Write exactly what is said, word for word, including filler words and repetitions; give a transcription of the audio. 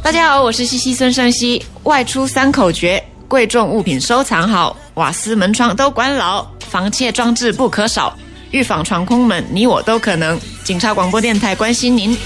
大家好，我是西西孙胜熙。外出三口诀：贵重物品收藏好，瓦斯门窗都关牢，防窃装置不可少，预防闯空门，你我都可能。警察广播电台关心您。